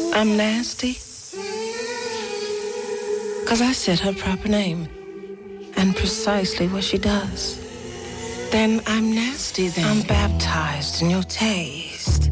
I'm nasty. 'Cause I said her proper name and precisely what she does. Then I'm nasty then. I'm baptized in your taste.